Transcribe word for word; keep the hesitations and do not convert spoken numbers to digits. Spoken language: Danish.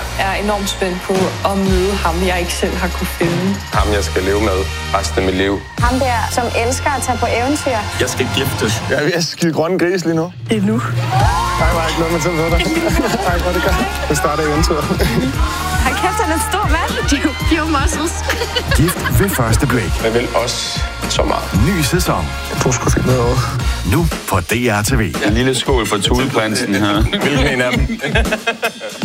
er enormt spændt på at møde ham, jeg ikke selv har kunne finde. Ham, jeg skal leve med resten af mit liv. Ham der, som elsker at tage på eventyr. Jeg skal giftes. Jeg er ved at skide grønne gris lige nu. Det er nu. Nej, var ikke noget med til dig. Nej, hvor det gør. Det starter eventyret. Hold kæft, han er en stor mand. Few muscles. Gift ved første blik. Jeg vil også så meget. Ny sæson. Du skulle finde noget over. Nu på D R T V. En lille skål for Tudeprinsen her. Hvilken en af dem?